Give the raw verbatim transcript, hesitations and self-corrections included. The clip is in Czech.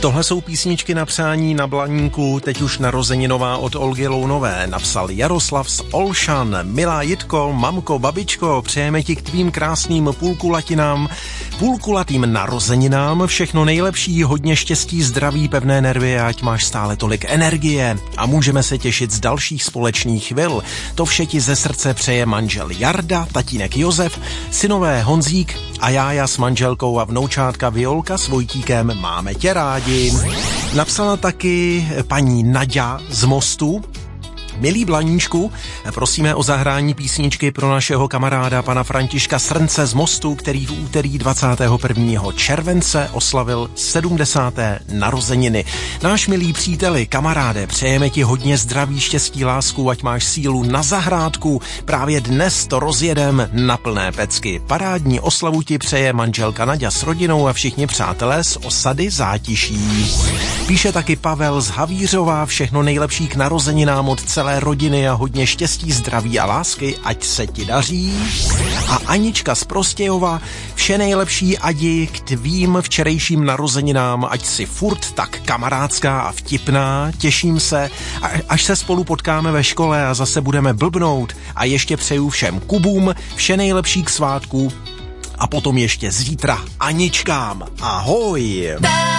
Tohle jsou písničky na přání na Blaníku, teď už narozeninová od Olgy Lounové. Napsal Jaroslav z Olšan. Milá Jitko, mamko, babičko, přejeme ti k tvým krásným půlkulatinám, půlkulatým narozeninám všechno nejlepší, hodně štěstí, zdraví, pevné nervy, ať máš stále tolik energie a můžeme se těšit z dalších společných chvil. To vše ti ze srdce přeje manžel Jarda, tatínek Josef, synové Honzík a Jája s manželkou a vnoučátka Violka s Vojtíkem. Máme tě rádi. Napsala taky paní Naďa z Mostu. Milý Blaníčku, prosíme o zahrání písničky pro našeho kamaráda pana Františka Srnce z Mostu, který v úterý dvacátého prvního července oslavil sedmdesáté narozeniny. Náš milý příteli, kamaráde, přejeme ti hodně zdraví, štěstí, lásku, ať máš sílu na zahrádku. Právě dnes to rozjedem na plné pecky. Parádní oslavu ti přeje manželka Naďa s rodinou a všichni přátelé z osady Zátiší. Píše taky Pavel z Havířova, všechno nejlepší k narozeninám od celé rodiny a hodně štěstí, zdraví a lásky, ať se ti daří. A Anička z Prostějova, vše nejlepší Adi k tvým včerejším narozeninám, ať si furt tak kamarádská a vtipná, těším se, až se spolu potkáme ve škole a zase budeme blbnout a ještě přeju všem Kubům vše nejlepší k svátku a potom ještě zítra Aničkám. Ahoj!